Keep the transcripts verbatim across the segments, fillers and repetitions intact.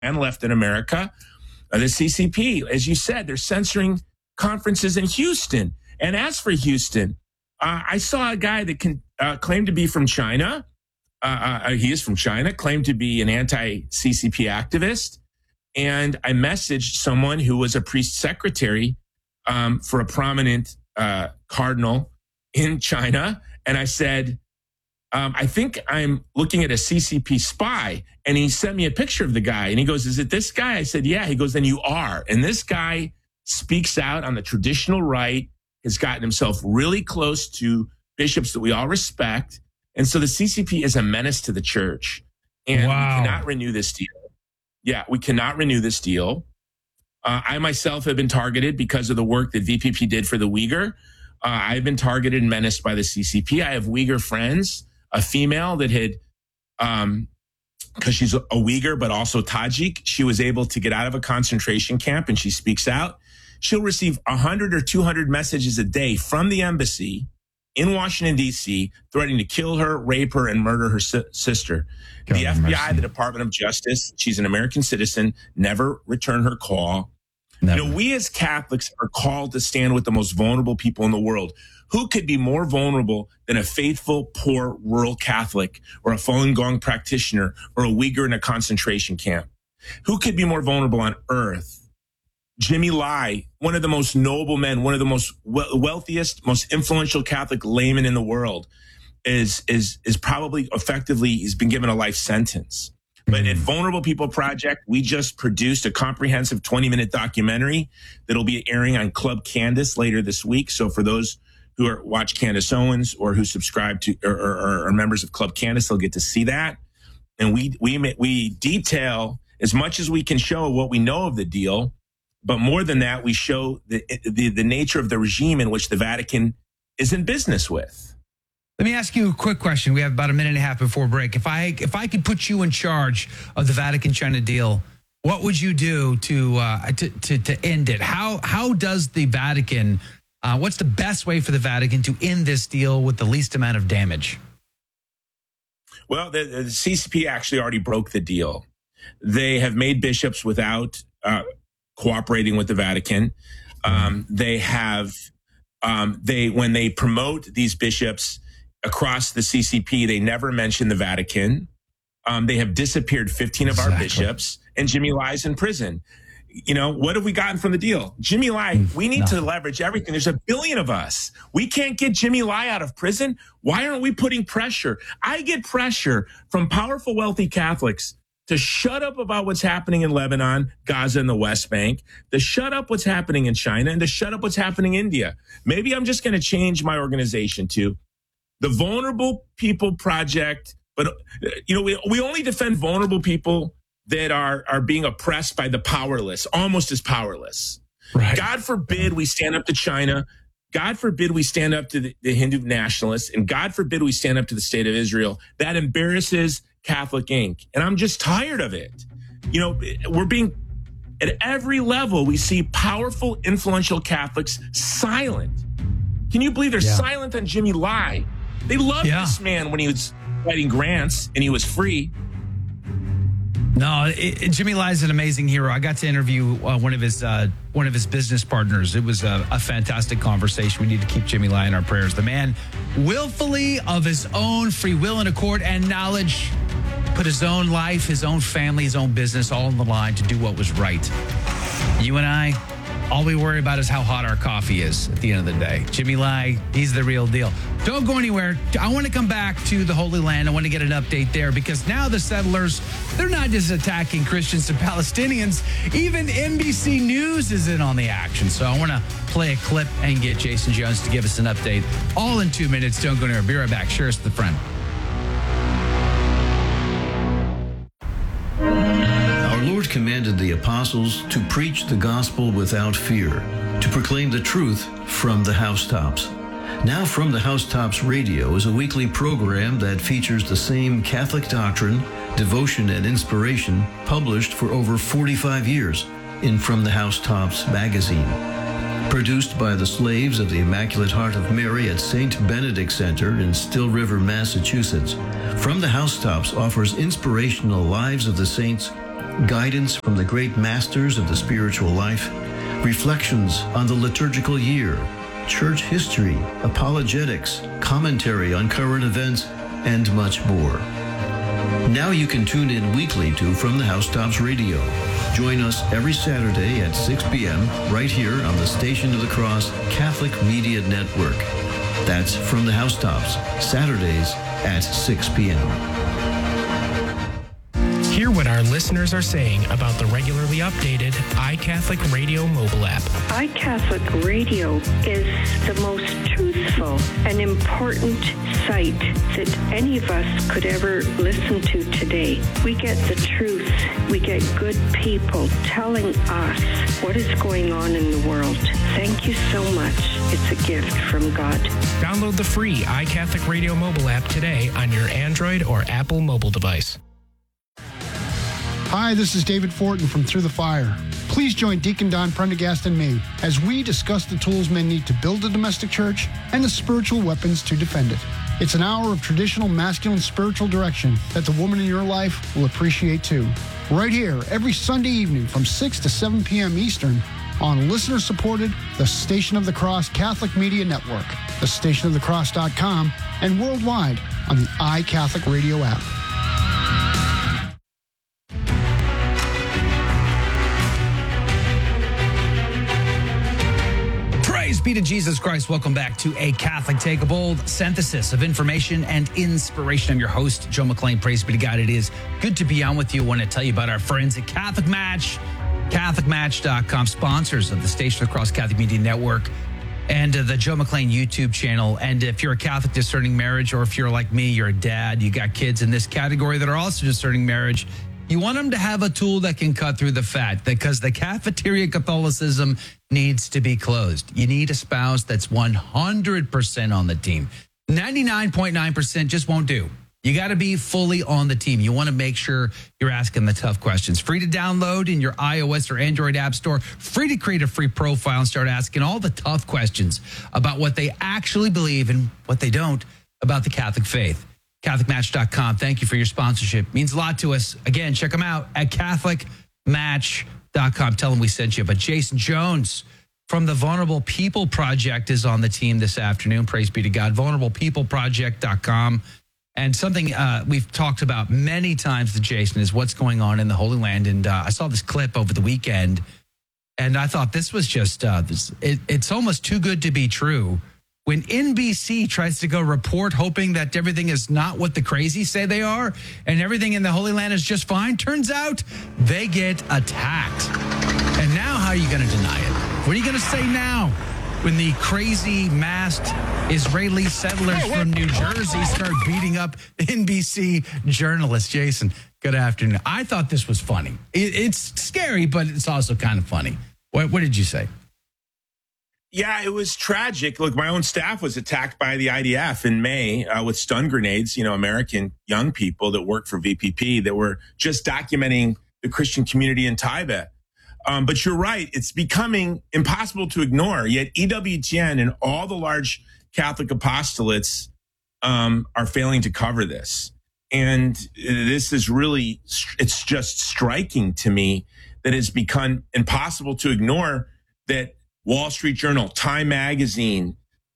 and left in America. Uh, the C C P, as you said, they're censoring conferences in Houston. And as for Houston, uh, I saw a guy that can uh, claim to be from China. Uh, uh, he is from China, claimed to be an anti-C C P activist. And I messaged someone who was a priest secretary um, for a prominent uh, cardinal in China. And I said, um, I think I'm looking at a C C P spy. And he sent me a picture of the guy. And he goes, is it this guy? I said, yeah. He goes, then you are. And this guy speaks out on the traditional right, has gotten himself really close to bishops that we all respect. And so the C C P is a menace to the church. And wow. we cannot renew this deal. Yeah, we cannot renew this deal. Uh, I myself have been targeted because of the work that V P P did for the Uyghur. Uh, I've been targeted and menaced by the C C P. I have Uyghur friends, a female that had, um, because she's a Uyghur, but also Tajik. She was able to get out of a concentration camp and she speaks out. She'll receive one hundred or two hundred messages a day from the embassy in Washington, D C, threatening to kill her, rape her, and murder her si- sister. God, the F B I, mercy. The Department of Justice, she's an American citizen, never return her call. Never. You know, we as Catholics are called to stand with the most vulnerable people in the world. Who could be more vulnerable than a faithful, poor, rural Catholic or a Falun Gong practitioner or a Uyghur in a concentration camp? Who could be more vulnerable on earth? Jimmy Lai, one of the most noble men, one of the most wealthiest, most influential Catholic laymen in the world, is is is probably effectively, he's been given a life sentence. But at Vulnerable People Project, we just produced a comprehensive twenty-minute documentary that'll be airing on Club Candace later this week. So for those who are watch Candace Owens or who subscribe to or, or, or are members of Club Candace, they'll get to see that. And we we we detail as much as we can show what we know of the deal. But more than that, we show the, the the nature of the regime in which the Vatican is in business with. Let me ask you a quick question. We have about a minute and a half before break. If I if I could put you in charge of the Vatican-China deal, what would you do to uh, to, to to end it? How how does the Vatican? Uh, what's the best way for the Vatican to end this deal with the least amount of damage? Well, the, the C C P actually already broke the deal. They have made bishops without uh, cooperating with the Vatican. Um, they have um, they when they promote these bishops across the C C P, they never mention the Vatican. Um, they have disappeared fifteen of exactly. our bishops, and Jimmy Lai's in prison. You know, what have we gotten from the deal? Jimmy Lai, we need no. to leverage everything. There's a billion of us. We can't get Jimmy Lai out of prison. Why aren't we putting pressure? I get pressure from powerful, wealthy Catholics to shut up about what's happening in Lebanon, Gaza, and the West Bank, to shut up what's happening in China, and to shut up what's happening in India. Maybe I'm just going to change my organization to the Vulnerable People Project. But, you know, we, we only defend vulnerable people that are, are being oppressed by the powerless, almost as powerless. Right. God forbid we stand up to China. God forbid we stand up to the, the Hindu nationalists. And God forbid we stand up to the state of Israel. That embarrasses Catholic Incorporated. And I'm just tired of it. You know, we're being, at every level, we see powerful, influential Catholics silent. Can you believe they're yeah. silent on Jimmy Lai? They loved yeah. this man when he was fighting grants and he was free. No, it, it, Jimmy Lai is an amazing hero. I got to interview uh, one of his uh, one of his business partners. It was a, a fantastic conversation. We need to keep Jimmy Lai in our prayers. The man, willfully of his own free will and accord and knowledge, put his own life, his own family, his own business all on the line to do what was right. You and I, all we worry about is how hot our coffee is at the end of the day. Jimmy Lai, he's the real deal. Don't go anywhere. I want to come back to the Holy Land. I want to get an update there because now the settlers, they're not just attacking Christians and Palestinians. Even N B C News is in on the action. So I want to play a clip and get Jason Jones to give us an update. All in two minutes. Don't go anywhere. Be right back. Share us the friend. Our Lord commanded the apostles to preach the gospel without fear, to proclaim the truth from the housetops. Now From the Housetops Radio is a weekly program that features the same Catholic doctrine, devotion, and inspiration published for over forty-five years in From the Housetops magazine. Produced by the slaves of the Immaculate Heart of Mary at Saint Benedict Center in Still River, Massachusetts, From the Housetops offers inspirational lives of the saints guidance from the great masters of the spiritual life, reflections on the liturgical year, church history, apologetics, commentary on current events, and much more. Now you can tune in weekly to From the Housetops Radio. Join us every Saturday at six p.m. right here on the Station of the Cross Catholic Media Network. That's From the Housetops, Saturdays at six p.m. Hear what our listeners are saying about the regularly updated iCatholic Radio mobile app. iCatholic Radio is the most truthful and important site that any of us could ever listen to today. We get the truth. We get good people telling us what is going on in the world. Thank you so much. It's a gift from God. Download the free iCatholic Radio mobile app today on your Android or Apple mobile device. Hi, this is David Fortin from Through the Fire. Please join Deacon Don Prendergast and me as we discuss the tools men need to build a domestic church and the spiritual weapons to defend it. It's an hour of traditional masculine spiritual direction that the woman in your life will appreciate too. Right here, every Sunday evening from six to seven p.m. Eastern on listener-supported The Station of the Cross Catholic Media Network, the station of the cross dot com, and worldwide on the iCatholic Radio app. Praise be to Jesus Christ. Welcome back to A Catholic Take a Bold, synthesis of information and inspiration. I'm your host, Joe McLean. Praise be to God. It is good to be on with you. I want to tell you about our friends at Catholic Match, Catholic Match dot com, sponsors of the Station of the Cross Catholic Media Network and uh, the Joe McLean YouTube channel. And if you're a Catholic discerning marriage, or if you're like me, you're a dad, you got kids in this category that are also discerning marriage, you want them to have a tool that can cut through the fat, because the cafeteria Catholicism needs to be closed. You need a spouse that's one hundred percent on the team. ninety-nine point nine percent just won't do. You got to be fully on the team. You want to make sure you're asking the tough questions. Free to download in your iOS or Android app store. Free to create a free profile and start asking all the tough questions about what they actually believe and what they don't about the Catholic faith. Catholic Match dot com. Thank you for your sponsorship. It means a lot to us. Again, check them out at Catholic Match dot com. Tell them we sent you. But Jason Jones from the Vulnerable People Project is on the team this afternoon. Praise be to God. vulnerable people project dot com. And something uh, we've talked about many times to Jason is what's going on in the Holy Land. And uh, I saw this clip over the weekend, and I thought this was just, uh, this, it, it's almost too good to be true. When N B C tries to go report hoping that everything is not what the crazies say they are and everything in the Holy Land is just fine, turns out they get attacked. And now how are you going to deny it? What are you going to say now when the crazy masked Israeli settlers from New Jersey start beating up N B C journalists? Jason, good afternoon. I thought this was funny. It, it's scary, but it's also kind of funny. What, what did you say? Yeah, it was tragic. Look, my own staff was attacked by the I D F in May uh, with stun grenades, you know, American young people that work for V P P that were just documenting the Christian community in Tibet. Um, but you're right. It's becoming impossible to ignore. Yet E W T N and all the large Catholic apostolates um, are failing to cover this. And this is really, it's just striking to me that it's become impossible to ignore that Wall Street Journal, Time Magazine,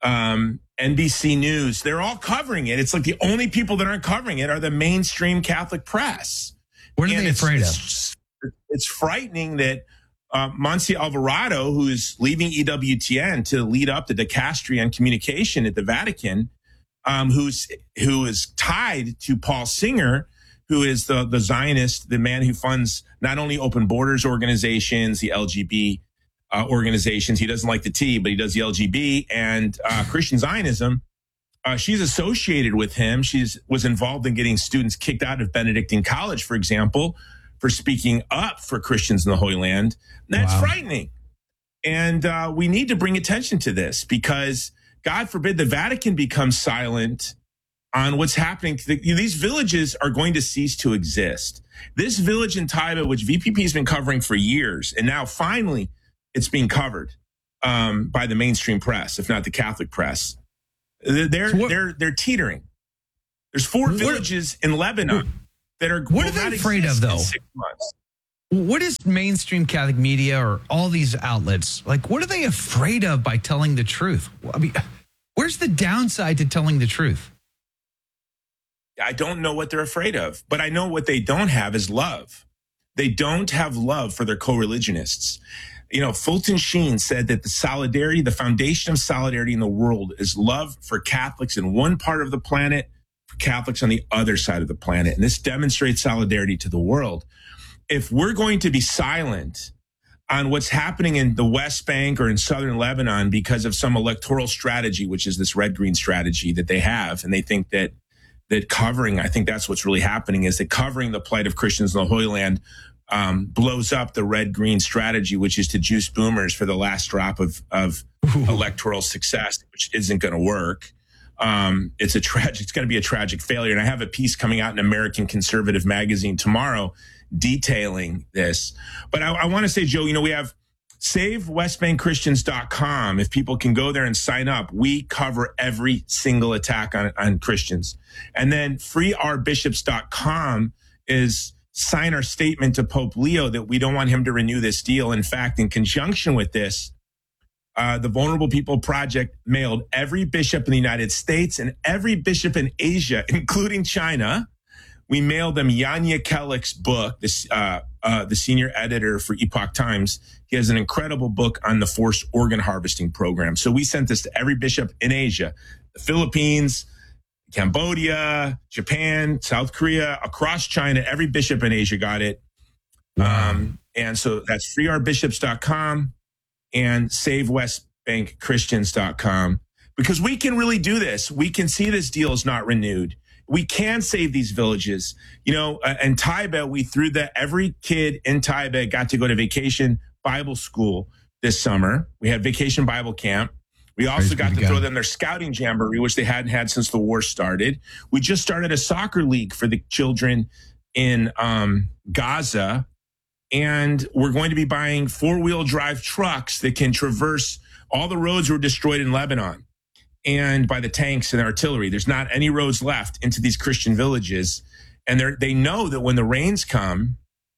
um, N B C News, they're all covering it. It's like the only people that aren't covering it are the mainstream Catholic press. What are and they it's, afraid it's, of? It's frightening that uh, Monsignor Alvarado, who is leaving E W T N to lead up the dicastery on communication at the Vatican, um, who's who is tied to Paul Singer, who is the, the Zionist, the man who funds not only Open Borders organizations, the L G B T Uh, organizations. He doesn't like the T, but he does the L G B and uh, Christian Zionism. Uh, she's associated with him. She's was involved in getting students kicked out of Benedictine College, for example, for speaking up for Christians in the Holy Land. That's wow. frightening. And uh, we need to bring attention to this because, God forbid, the Vatican becomes silent on what's happening. These villages are going to cease to exist. This village in Tibet, which V P P has been covering for years, and now finally it's being covered um, by the mainstream press, if not the Catholic press. They're so what, they're they're teetering. There's four what, villages in Lebanon that are what are they afraid of, though? Six months. What is mainstream Catholic media or all these outlets, like, what are they afraid of by telling the truth? I mean, where's the downside to telling the truth? I don't know what they're afraid of, but I know what they don't have is love. They don't have love for their co-religionists. You know, Fulton Sheen said that the solidarity, the foundation of solidarity in the world is love for Catholics in one part of the planet, for Catholics on the other side of the planet. And this demonstrates solidarity to the world. If we're going to be silent on what's happening in the West Bank or in southern Lebanon because of some electoral strategy, which is this red-green strategy that they have, and they think that that covering, I think that's what's really happening, is that covering the plight of Christians in the Holy Land um, blows up the red-green strategy, which is to juice boomers for the last drop of, of electoral success, which isn't going to work. Um, it's a tragic, it's going to be a tragic failure. And I have a piece coming out in American Conservative Magazine tomorrow detailing this. But I, I want to say, Joe, you know, we have save west bank christians dot com. If people can go there and sign up, we cover every single attack on, on Christians. And then free our bishops dot com is sign our statement to Pope Leo that we don't want him to renew this deal. In fact, in conjunction with this, uh, the Vulnerable People Project mailed every bishop in the United States and every bishop in Asia, including China. We mailed them Jan Jekielek's book, this, uh, uh, the senior editor for Epoch Times. He has an incredible book on the forced organ harvesting program. So we sent this to every bishop in Asia, the Philippines, Cambodia, Japan, South Korea, across China. Every bishop in Asia got it. Um, and so that's free our bishops dot com and save west bank christians dot com, because we can really do this. We can see this deal is not renewed. We can save these villages. You know, uh, in Tibet, we threw that every kid in Tibet got to go to vacation Bible school this summer. We had vacation Bible camp. We also got to throw them their scouting jamboree, which they hadn't had since the war started. We just started a soccer league for the children in um, Gaza. And we're going to be buying four-wheel drive trucks that can traverse all the roads were destroyed in Lebanon and by the tanks and artillery. There's not any roads left into these Christian villages. And they they know that when the rains come,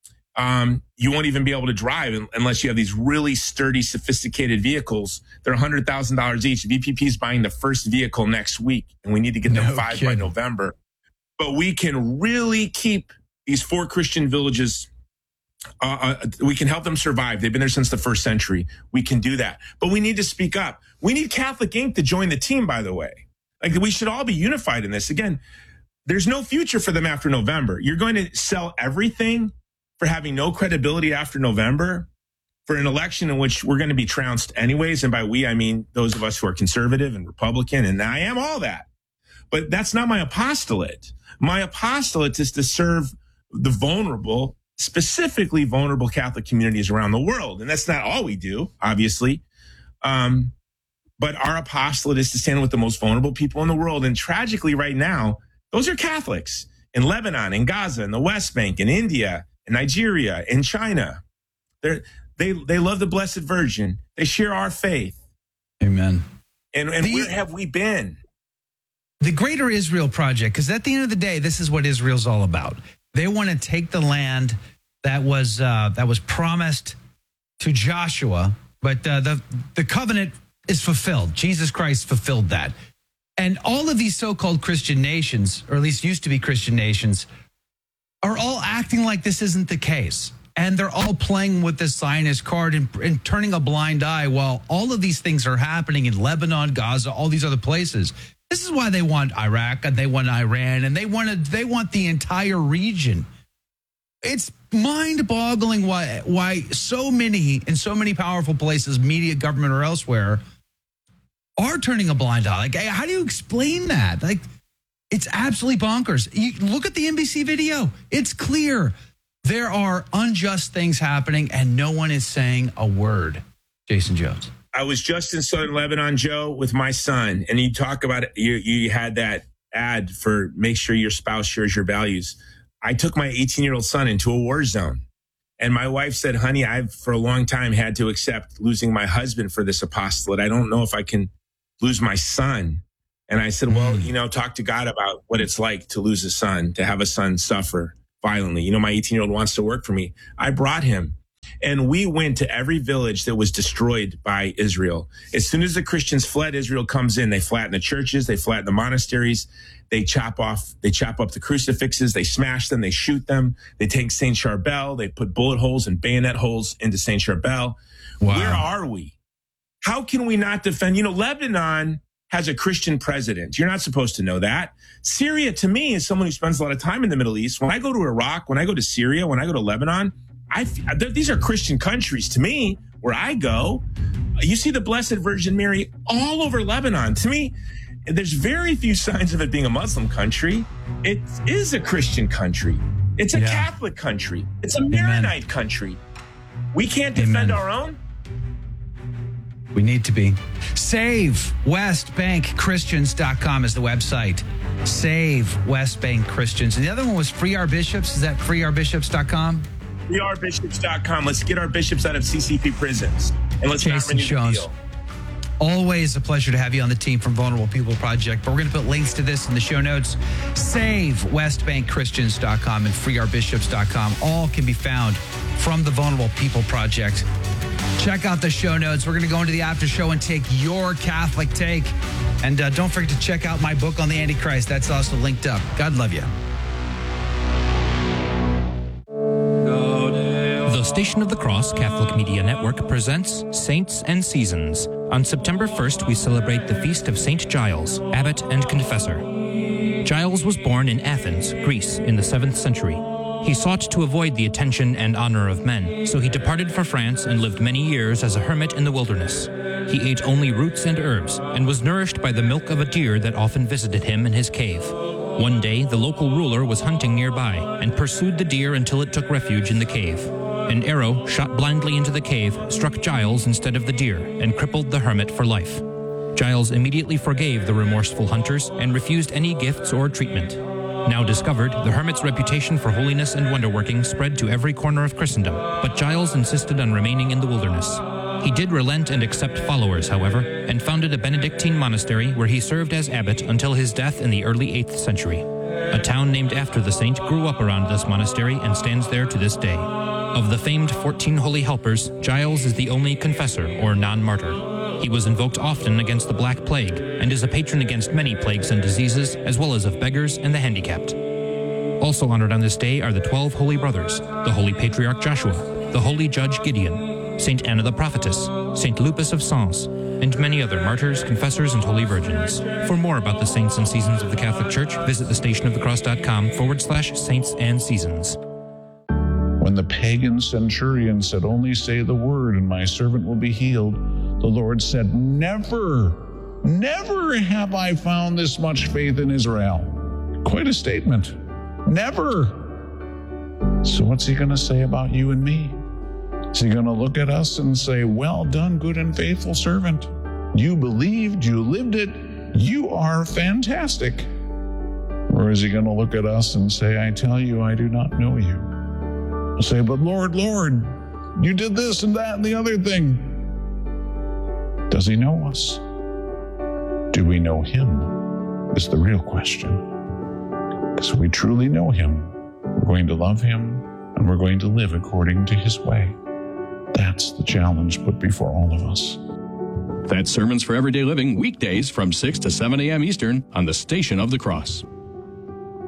um, you won't even be able to drive unless you have these really sturdy, sophisticated vehicles. They're one hundred thousand dollars each. V P P is buying the first vehicle next week, and we need to get them no five kidding. by November. But we can really keep these four Christian villages. Uh, uh, we can help them survive. They've been there since the first century. We can do that. But we need to speak up. We need Catholic Incorporated to join the team, by the way. Like, we should all be unified in this. Again, there's no future for them after November. You're going to sell everything for having no credibility after November for an election in which we're going to be trounced anyways. And by we, I mean those of us who are conservative and Republican, and I am all that. But that's not my apostolate. My apostolate is to serve the vulnerable, specifically vulnerable Catholic communities around the world. And that's not all we do, obviously. Um, but our apostolate is to stand with the most vulnerable people in the world. And tragically right now, those are Catholics in Lebanon, in Gaza, in the West Bank, in India, in Nigeria, in China. They're, they they love the Blessed Virgin. They share our faith. Amen. And, and the, where have we been? The Greater Israel Project, because at the end of the day, this is what Israel's all about. They want to take the land that was uh, that was promised to Joshua, but uh, the the covenant is fulfilled. Jesus Christ fulfilled that. And all of these so-called Christian nations, or at least used to be Christian nations, are all acting like this isn't the case. And they're all playing with this Zionist card and, and turning a blind eye while all of these things are happening in Lebanon, Gaza, all these other places. This is why they want Iraq and they want Iran and they want to, they want the entire region. It's mind-boggling why why so many in so many powerful places, media, government, or elsewhere, are turning a blind eye. Like, how do you explain that? Like, it's absolutely bonkers. You look at the N B C video. It's clear. There are unjust things happening, and no one is saying a word. Jason Jones. I was just in southern Lebanon, Joe, with my son, and you talk about it. You, you had that ad for make sure your spouse shares your values. I took my eighteen-year-old son into a war zone, and my wife said, honey, I've for a long time had to accept losing my husband for this apostolate. I don't know if I can lose my son. And I said, well, you know, talk to God about what it's like to lose a son, to have a son suffer. violently. You know, my eighteen-year-old wants to work for me. I brought him. And we went to every village that was destroyed by Israel. As soon as the Christians fled, Israel comes in. They flatten the churches. They flatten the monasteries. They chop off, they chop up the crucifixes. They smash them. They shoot them. They take Saint Charbel. They put bullet holes and bayonet holes into Saint Charbel. Wow. Where are we? How can we not defend? You know, Lebanon has a Christian president. You're not supposed to know that. Syria, to me, is someone who spends a lot of time in the Middle East. When I go to Iraq, when I go to Syria, when I go to Lebanon, I, these are Christian countries to me, where I go. You see the Blessed Virgin Mary all over Lebanon. To me, there's very few signs of it being a Muslim country. It is a Christian country. It's a yeah. Catholic country. It's a Maronite Amen. country. We can't defend Amen. our own. We need to be. Save West Bank Christians dot com is the website. Save West Bank Christians. And the other one was Free Our Bishops. Is that free our bishops dot com? free our bishops dot com. Let's get our bishops out of C C P prisons. And let's Jason not renew Jones. the deal. Always a pleasure to have you on the team from Vulnerable People Project. But we're going to put links to this in the show notes. Save West Bank Christians dot com and free our bishops dot com. All can be found from the Vulnerable People Project. Check out the show notes. We're going to go into the after show and take your Catholic take. And uh, don't forget to check out my book on the Antichrist. That's also linked up. God love you. The Station of the Cross Catholic Media Network presents Saints and Seasons. On September first, we celebrate the feast of Saint Giles, abbot and confessor. Giles was born in Athens, Greece, in the seventh century. He sought to avoid the attention and honor of men, so he departed for France and lived many years as a hermit in the wilderness. He ate only roots and herbs, and was nourished by the milk of a deer that often visited him in his cave. One day, the local ruler was hunting nearby, and pursued the deer until it took refuge in the cave. An arrow, shot blindly into the cave, struck Giles instead of the deer, and crippled the hermit for life. Giles immediately forgave the remorseful hunters, and refused any gifts or treatment. Now discovered, the hermit's reputation for holiness and wonderworking spread to every corner of Christendom, but Giles insisted on remaining in the wilderness. He did relent and accept followers, however, and founded a Benedictine monastery where he served as abbot until his death in the early eighth century. A town named after the saint grew up around this monastery and stands there to this day. Of the famed fourteen Holy Helpers, Giles is the only confessor or non-martyr. He was invoked often against the Black Plague and is a patron against many plagues and diseases, as well as of beggars and the handicapped. Also honored on this day are the twelve Holy Brothers, the Holy Patriarch Joshua, the Holy Judge Gideon, Saint Anna the Prophetess, Saint Lupus of Sens, and many other martyrs, confessors, and holy virgins. For more about the saints and seasons of the Catholic Church, visit thestationofthecross.com forward slash saints and seasons. When the pagan centurion said, "Only say the word and my servant will be healed," the Lord said, "Never, never have I found this much faith in Israel." Quite a statement. Never. So what's he going to say about you and me? Is he going to look at us and say, "Well done, good and faithful servant. You believed, you lived it, you are fantastic"? Or is he going to look at us and say, "I tell you, I do not know you"? We'll say, "But Lord, Lord, you did this and that and the other thing." Does he know us? Do we know him? Is the real question. Because if we truly know him, we're going to love him and we're going to live according to his way. That's the challenge put before all of us. That's Sermons for Everyday Living, weekdays from six to seven a.m. Eastern on the Station of the Cross.